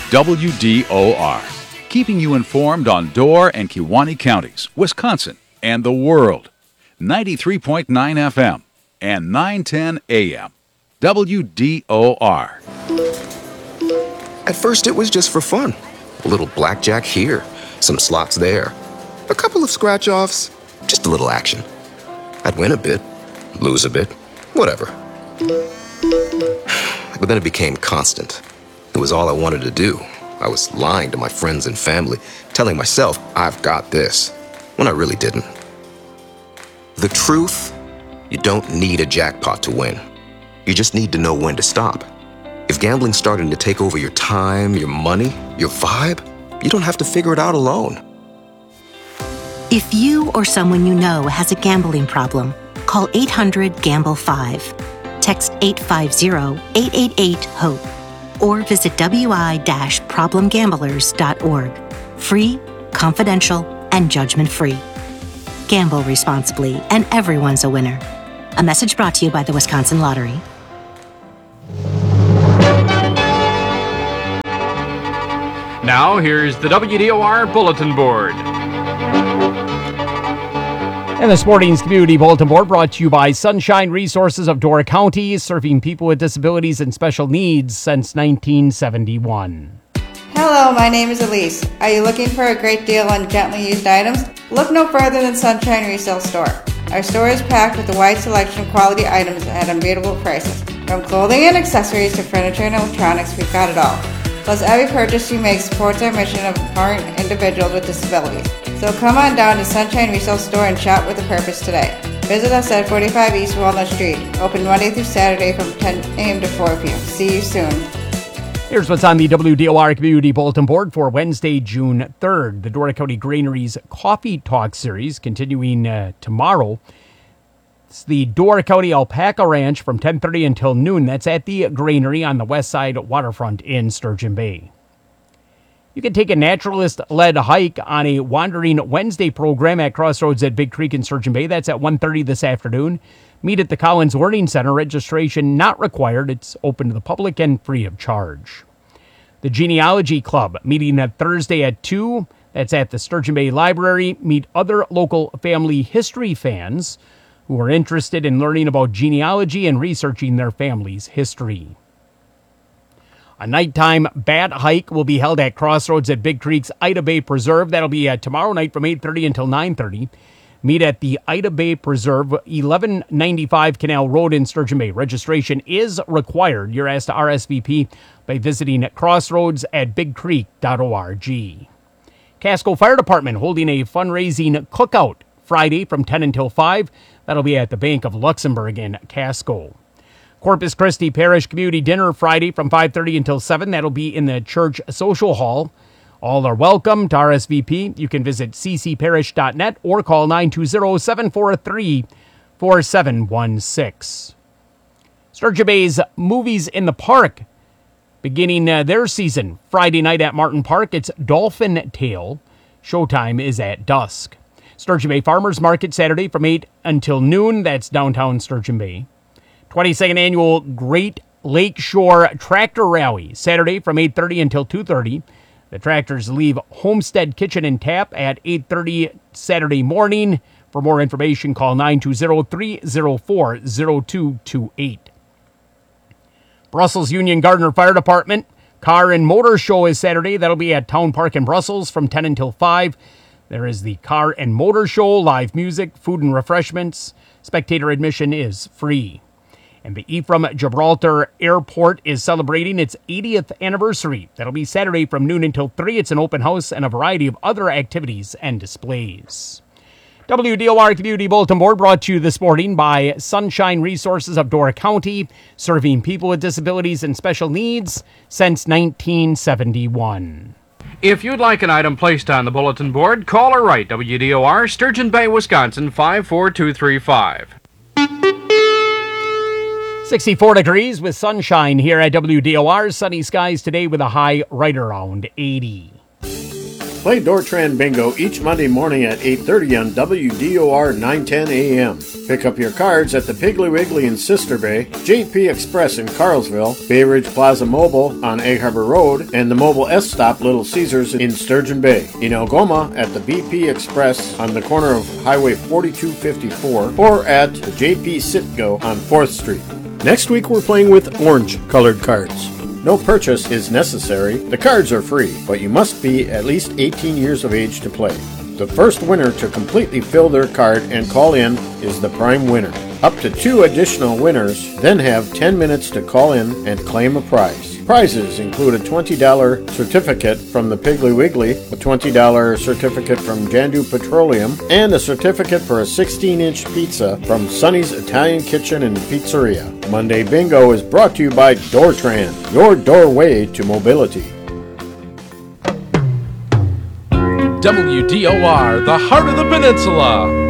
WDOR, keeping you informed on Door and Kewaunee counties, Wisconsin, and the world. 93.9 FM and 910 AM. WDOR. At first, it was just for fun. A little blackjack here, some slots there, a couple of scratch-offs, just a little action. I'd win a bit, lose a bit, whatever. But then it became constant. It was all I wanted to do. I was lying to my friends and family, telling myself, I've got this, when I really didn't. The truth, you don't need a jackpot to win. You just need to know when to stop. If gambling's starting to take over your time, your money, your vibe, you don't have to figure it out alone. If you or someone you know has a gambling problem, call 800-GAMBLE-5. Text 850-888-HOPE. Or visit wi-problemgamblers.org. Free, confidential, and judgment-free. Gamble responsibly, and everyone's a winner. A message brought to you by the Wisconsin Lottery. Now, here's the WDOR Bulletin Board. And this morning's Community Bulletin Board brought to you by Sunshine Resources of Door County, serving people with disabilities and special needs since 1971. Hello, my name is Elise. Are you looking for a great deal on gently used items? Look no further than Sunshine Resale Store. Our store is packed with a wide selection of quality items at unbeatable prices. From clothing and accessories to furniture and electronics, we've got it all. Plus, every purchase you make supports our mission of empowering individuals with disabilities. So come on down to Sunshine Resale Store and shop with a purpose today. Visit us at 45 East Walnut Street, open Monday through Saturday from 10 a.m. to 4 p.m. See you soon. Here's what's on the WDOR Community Bulletin Board for Wednesday, June 3rd. The Door County Granary's Coffee Talk series continuing tomorrow. It's the Door County Alpaca Ranch from 10:30 until noon. That's at the Granary on the west side waterfront in Sturgeon Bay. You can take a naturalist-led hike on a Wandering Wednesday program at Crossroads at Big Creek in Sturgeon Bay. That's at 1:30 this afternoon. Meet at the Collins Learning Center. Registration not required. It's open to the public and free of charge. The Genealogy Club meeting at Thursday at 2. That's at the Sturgeon Bay Library. Meet other local family history fans who are interested in learning about genealogy and researching their family's history. A nighttime bat hike will be held at Crossroads at Big Creek's Ida Bay Preserve. That'll be tomorrow night from 8:30 until 9:30. Meet at the Ida Bay Preserve, 1195 Canal Road in Sturgeon Bay. Registration is required. You're asked to RSVP by visiting Crossroads at bigcreek.org. Casco Fire Department holding a fundraising cookout Friday from 10 until 5. That'll be at the Bank of Luxembourg in Casco. Corpus Christi Parish Community Dinner Friday from 5:30 until 7. That'll be in the church social hall. All are welcome to RSVP. You can visit ccparish.net or call 920-743-4716. Sturgeon Bay's Movies in the Park beginning their season Friday night at Martin Park. It's Dolphin Tale. Showtime is at dusk. Sturgeon Bay Farmers Market Saturday from 8 until noon. That's downtown Sturgeon Bay. 22nd Annual Great Lakeshore Tractor Rally Saturday from 8:30 until 2:30. The tractors leave Homestead Kitchen and Tap at 8:30 Saturday morning. For more information, call 920-304-0228. Brussels Union Gardner Fire Department Car and Motor Show is Saturday. That'll be at Town Park in Brussels from 10 until 5. There is the Car and Motor Show, live music, food and refreshments. Spectator admission is free. And the Ephraim Gibraltar Airport is celebrating its 80th anniversary. That'll be Saturday from noon until 3. It's an open house and a variety of other activities and displays. WDOR Community Bulletin Board brought to you this morning by Sunshine Resources of Door County, serving people with disabilities and special needs since 1971. If you'd like an item placed on the bulletin board, call or write WDOR, Sturgeon Bay, Wisconsin, 54235. 64 degrees with sunshine here at WDOR. Sunny skies today with a high right around 80. Play Dortran Bingo each Monday morning at 8:30 on WDOR 910 AM. Pick up your cards at the Piggly Wiggly in Sister Bay, JP Express in Carlsville, Bay Ridge Plaza Mobile on Egg Harbor Road, and the Mobile S Stop Little Caesars in Sturgeon Bay. In Algoma at the BP Express on the corner of Highway 4254 or at the JP Sitco on 4th Street. Next week we're playing with orange-colored cards. No purchase is necessary. The cards are free, but you must be at least 18 years of age to play. The first winner to completely fill their card and call in is the prime winner. Up to 2 additional winners then have 10 minutes to call in and claim a prize. Prizes include a $20 certificate from the Piggly Wiggly, a $20 certificate from Jandu Petroleum, and a certificate for a 16-inch pizza from Sonny's Italian Kitchen and Pizzeria. Monday Bingo is brought to you by Dortran, your doorway to mobility. WDOR, the heart of the peninsula.